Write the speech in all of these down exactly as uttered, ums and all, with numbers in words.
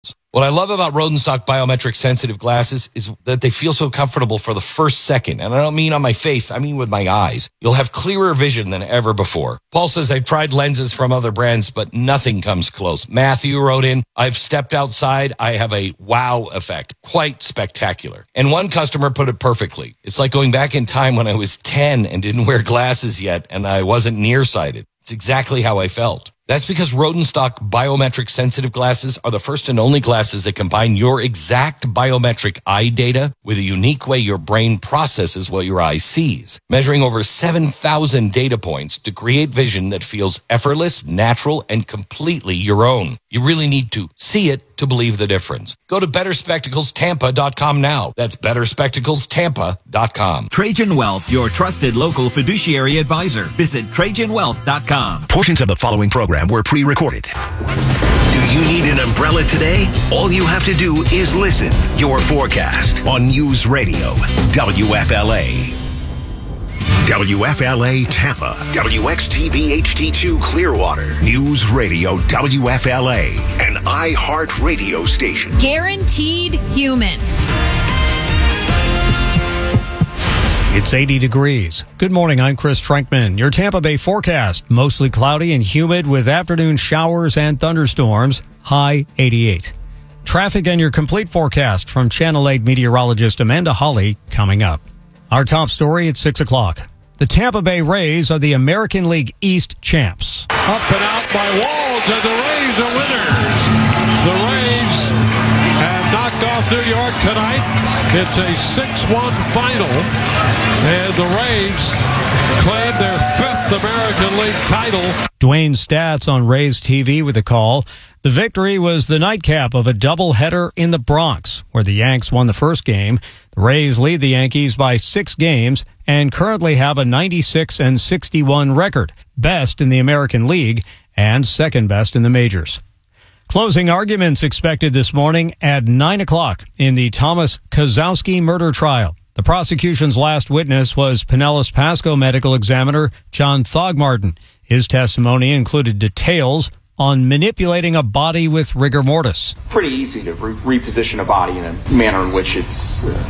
What I love about Rodenstock biometric sensitive glasses is that they feel so comfortable for the first second. And I don't mean on my face, I mean with my eyes. You'll have clearer vision than ever before. Paul says, I've tried lenses from other brands, but nothing comes close. Matthew wrote in, I've stepped outside. I have a wow effect. Quite spectacular. And one customer put it perfectly. It's like going back in time when I was ten and didn't wear glasses yet, and I wasn't nearsighted. It's exactly how I felt. That's because Rodenstock biometric sensitive glasses are the first and only glasses that combine your exact biometric eye data with a unique way your brain processes what your eye sees, measuring over seven thousand data points to create vision that feels effortless, natural, and completely your own. You really need to see it to believe the difference. Go to better spectacles tampa dot com now. That's better spectacles tampa dot com. Trajan Wealth, your trusted local fiduciary advisor. Visit trajan wealth dot com. Portions of the following program were pre-recorded. Do you need an umbrella today? All you have to do is listen. Your forecast on News Radio W F L A. W F L A Tampa, W X T V H D two Clearwater, News Radio W F L A, an iHeart radio station. Guaranteed human. It's eighty degrees. Good morning, I'm Chris Trankman. Your Tampa Bay forecast, mostly cloudy and humid with afternoon showers and thunderstorms, high eighty-eight. Traffic and your complete forecast from Channel eight meteorologist Amanda Hawley coming up. Our top story at six o'clock. The Tampa Bay Rays are the American League East champs. Up and out by Walls, and the Rays are winners. The Rays have knocked off New York tonight. It's a six one final, and the Rays claim their fifth American League title. Dwayne Stats on Rays T V with a call. The victory was the nightcap of a doubleheader in the Bronx, where the Yanks won the first game. The Rays lead the Yankees by six games and currently have a ninety-six and sixty-one record, best in the American League and second best in the majors. Closing arguments expected this morning at nine o'clock in the Thomas Kozowski murder trial. The prosecution's last witness was Pinellas Pasco medical examiner John Thogmartin. His testimony included details on manipulating a body with rigor mortis. Pretty easy to re- reposition a body in a manner in which it's uh,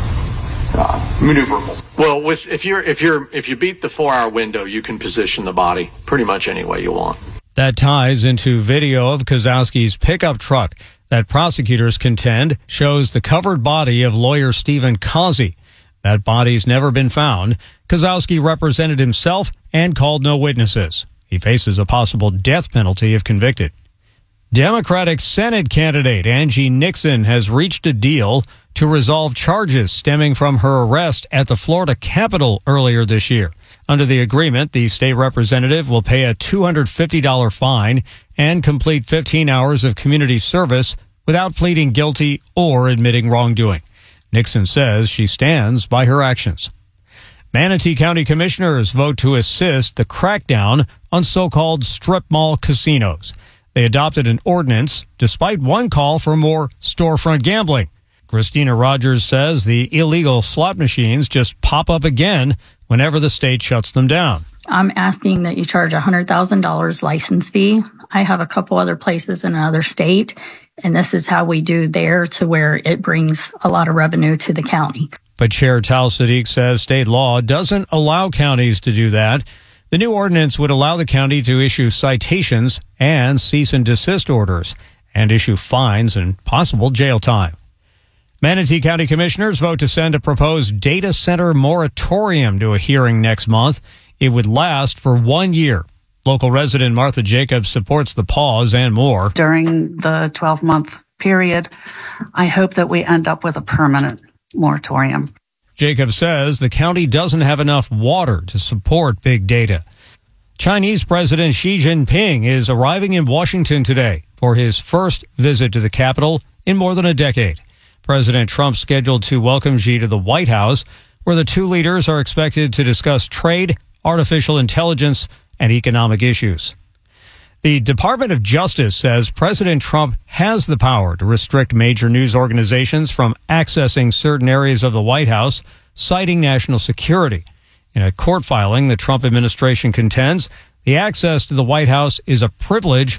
uh, maneuverable. Well, with, if you're if you're if you beat the four-hour window, you can position the body pretty much any way you want. That ties into video of Kozowski's pickup truck that prosecutors contend shows the covered body of lawyer Stephen Causey. That body's never been found. Kozowski represented himself and called no witnesses. He faces a possible death penalty if convicted. Democratic Senate candidate Angie Nixon has reached a deal to resolve charges stemming from her arrest at the Florida Capitol earlier this year. Under the agreement, the state representative will pay a two hundred fifty dollars fine and complete fifteen hours of community service without pleading guilty or admitting wrongdoing. Nixon says she stands by her actions. Manatee County commissioners vote to assist the crackdown on so-called strip mall casinos. They adopted an ordinance despite one call for more storefront gambling. Christina Rogers says the illegal slot machines just pop up again whenever the state shuts them down. I'm asking that you charge a one hundred thousand dollars license fee. I have a couple other places in another state, and this is how we do there to where it brings a lot of revenue to the county. But Chair Tal Sadiq says state law doesn't allow counties to do that. The new ordinance would allow the county to issue citations and cease and desist orders and issue fines and possible jail time. Manatee County commissioners vote to send a proposed data center moratorium to a hearing next month. It would last for one year. Local resident Martha Jacobs supports the pause and more. During the twelve-month period, I hope that we end up with a permanent moratorium. Jacobs says the county doesn't have enough water to support big data. Chinese President Xi Jinping is arriving in Washington today for his first visit to the capital in more than a decade. President Trump scheduled to welcome Xi to the White House, where the two leaders are expected to discuss trade, artificial intelligence, and economic issues. The Department of Justice says President Trump has the power to restrict major news organizations from accessing certain areas of the White House, citing national security. In a court filing, the Trump administration contends the access to the White House is a privilege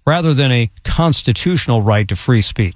rather than a constitutional right to free speech.